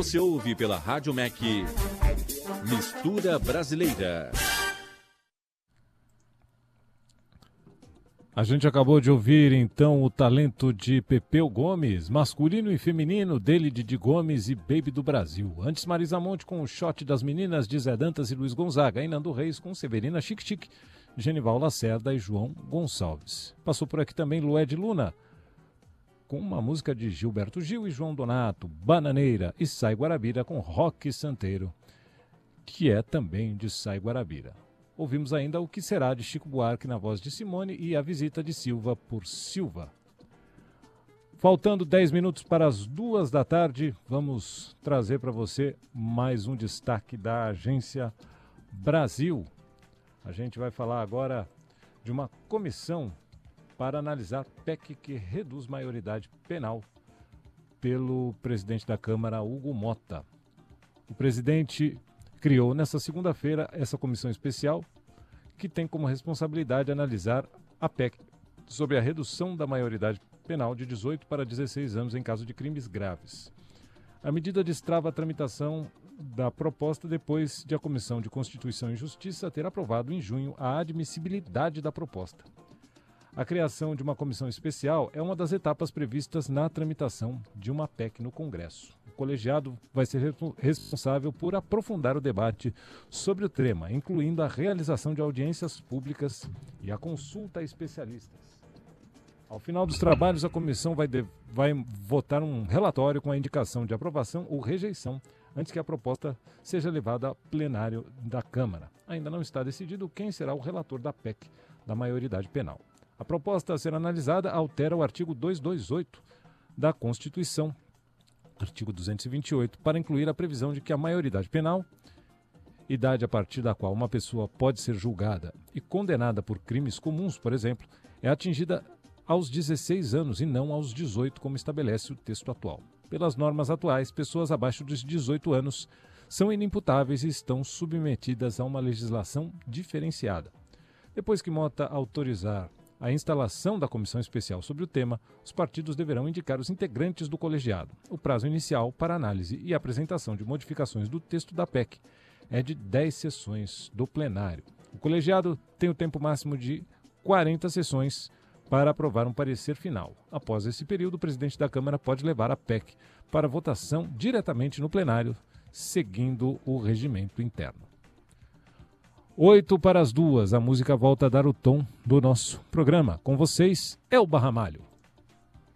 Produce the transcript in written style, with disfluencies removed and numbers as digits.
Você ouve pela Rádio MEC Mistura Brasileira. A gente acabou de ouvir, então, o talento de Pepeu Gomes, masculino e feminino, dele, Didi Gomes e Baby do Brasil. Antes, Marisa Monte com o shot das meninas de Zé Dantas e Luiz Gonzaga. E Nando Reis com Severina Chique Chique, Genival Lacerda e João Gonçalves. Passou por aqui também Lué de Luna, com uma música de Gilberto Gil e João Donato, Bananeira, e Sai Guarabira com Roque Santeiro, que é também de Sai Guarabira. Ouvimos ainda O Que Será, de Chico Buarque, na voz de Simone, e A Visita de Silva, por Silva. Faltando 10 minutos para as 2 da tarde, vamos trazer para você mais um destaque da Agência Brasil. A gente vai falar agora de uma comissão para analisar PEC que reduz maioridade penal, pelo presidente da Câmara, Hugo Mota. O presidente criou nesta segunda-feira essa comissão especial que tem como responsabilidade analisar a PEC sobre a redução da maioridade penal de 18 para 16 anos em caso de crimes graves. A medida destrava a tramitação da proposta depois de a Comissão de Constituição e Justiça ter aprovado em junho a admissibilidade da proposta. A criação de uma comissão especial é uma das etapas previstas na tramitação de uma PEC no Congresso. O colegiado vai ser responsável por aprofundar o debate sobre o tema, incluindo a realização de audiências públicas e a consulta a especialistas. Ao final dos trabalhos, a comissão vai votar um relatório com a indicação de aprovação ou rejeição antes que a proposta seja levada a plenário da Câmara. Ainda não está decidido quem será o relator da PEC da maioridade penal. A proposta a ser analisada altera o artigo 228 da Constituição, artigo 228, para incluir a previsão de que a maioridade penal, idade a partir da qual uma pessoa pode ser julgada e condenada por crimes comuns, por exemplo, é atingida aos 16 anos e não aos 18, como estabelece o texto atual. Pelas normas atuais, pessoas abaixo dos 18 anos são inimputáveis e estão submetidas a uma legislação diferenciada. Depois que Mota autorizar a instalação da comissão especial sobre o tema, os partidos deverão indicar os integrantes do colegiado. O prazo inicial para análise e apresentação de modificações do texto da PEC é de 10 sessões do plenário. O colegiado tem o tempo máximo de 40 sessões para aprovar um parecer final. Após esse período, o presidente da Câmara pode levar a PEC para votação diretamente no plenário, seguindo o regimento interno. 8 para as 2, a música volta a dar o tom do nosso programa. Com vocês, Elba Ramalho.